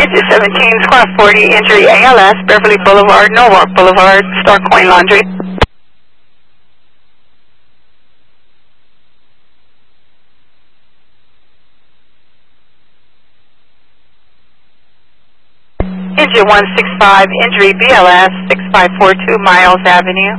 Engine 17, squad 40, injury ALS, Beverly Boulevard, Norwalk Boulevard, Star Coin Laundry. Engine 165, injury BLS, 6542 Miles Avenue.